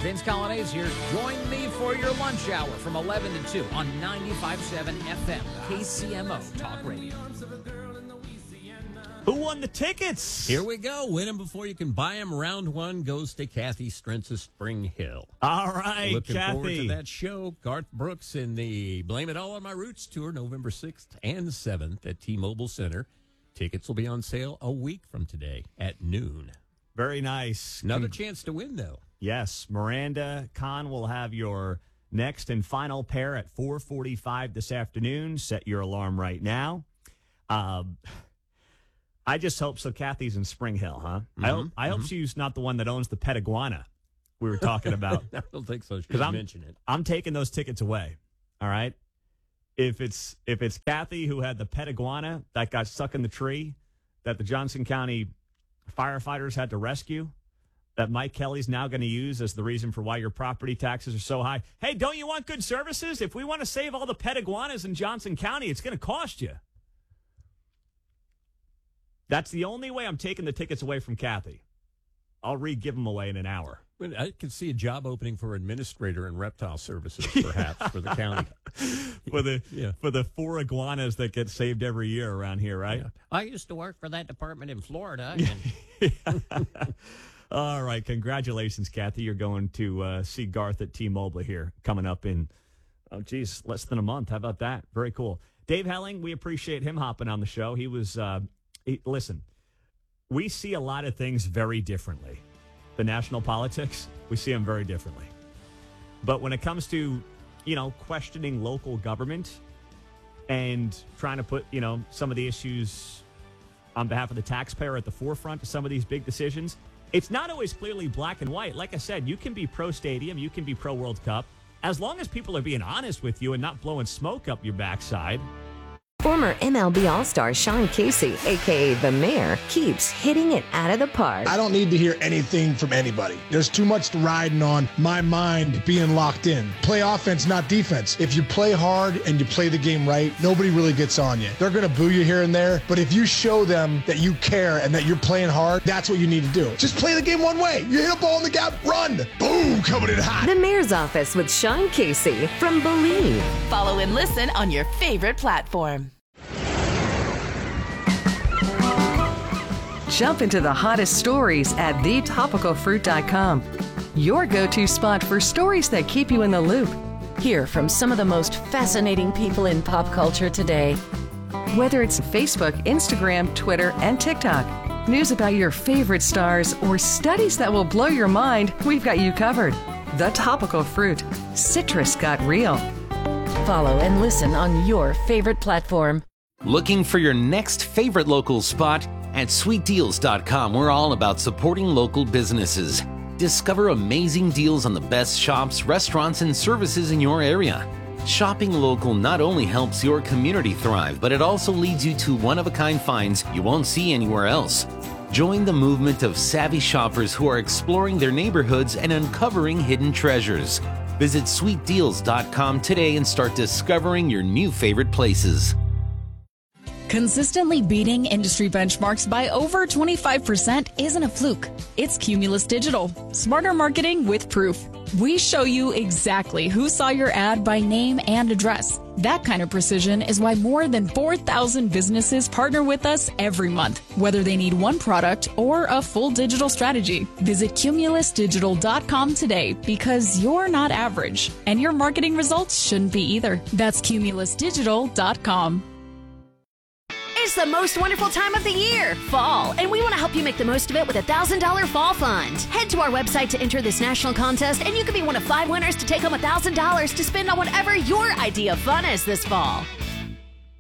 Vince Colonnese here. Join me for your lunch hour from 11 to 2 on 95.7 FM, KCMO Talk Radio. Who won the tickets? Here we go. Win them before you can buy them. Round one goes to Kathy Strentz of Spring Hill. All right, Looking Kathy. forward to that show. Garth Brooks in the Blame It All on My Roots tour, November 6th and 7th at T-Mobile Center. Tickets will be on sale a week from today at noon. Very nice. Another chance to win, though. Yes, Miranda Khan will have your next and final pair at 4:45 this afternoon. Set your alarm right now. I just hope so. Kathy's in Spring Hill, huh? I hope she's not the one that owns the pet iguana we were talking about. I don't think so. Because mention it. I'm taking those tickets away. All right. If it's Kathy who had the pet iguana that got stuck in the tree that the Johnson County firefighters had to rescue, that Mike Kelly's now going to use as the reason for why your property taxes are so high. Hey, don't you want good services? If we want to save all the pet iguanas in Johnson County, it's going to cost you. That's the only way I'm taking the tickets away from Kathy. I'll re-give them away in an hour. I can see a job opening for administrator in reptile services, perhaps, for the county. For the 4 iguanas that get saved every year around here, right? Yeah. I used to work for that department in Florida. All right. Congratulations, Kathy. You're going to see Garth at T-Mobile here coming up in, less than a month. How about that? Very cool. Dave Helling, we appreciate him hopping on the show. He was... listen, we see a lot of things very differently. The national politics, we see them very differently. But when it comes to, questioning local government and trying to put, some of the issues on behalf of the taxpayer at the forefront of some of these big decisions, it's not always clearly black and white. Like I said, you can be pro-stadium, you can be pro-World Cup, as long as people are being honest with you and not blowing smoke up your backside. Former MLB All-Star Sean Casey, a.k.a. The Mayor, keeps hitting it out of the park. I don't need to hear anything from anybody. There's too much riding on my mind being locked in. Play offense, not defense. If you play hard and you play the game right, nobody really gets on you. They're going to boo you here and there, but if you show them that you care and that you're playing hard, that's what you need to do. Just play the game one way. You hit a ball in the gap, run. Boom, coming in hot. The Mayor's Office with Sean Casey from Believe. Follow and listen on your favorite platform. Jump into the hottest stories at thetopicalfruit.com. Your go-to spot for stories that keep you in the loop. Hear from some of the most fascinating people in pop culture today. Whether it's Facebook, Instagram, Twitter, and TikTok, news about your favorite stars, or studies that will blow your mind, we've got you covered. The Topical Fruit. Citrus got real. Follow and listen on your favorite platform. Looking for your next favorite local spot? At sweetdeals.com, we're all about supporting local businesses. Discover amazing deals on the best shops, restaurants, and services in your area. Shopping local not only helps your community thrive, but it also leads you to one-of-a-kind finds you won't see anywhere else. Join the movement of savvy shoppers who are exploring their neighborhoods and uncovering hidden treasures. Visit sweetdeals.com today and start discovering your new favorite places. Consistently beating industry benchmarks by over 25% isn't a fluke. It's Cumulus Digital. Smarter marketing with proof. We show you exactly who saw your ad by name and address. That kind of precision is why more than 4,000 businesses partner with us every month, whether they need one product or a full digital strategy. Visit cumulusdigital.com today because you're not average, and your marketing results shouldn't be either. That's cumulusdigital.com. It's the most wonderful time of the year, fall, and we want to help you make the most of it with a $1,000 fall fund. Head to our website to enter this national contest, and you could be one of 5 winners to take home $1,000 to spend on whatever your idea of fun is this fall.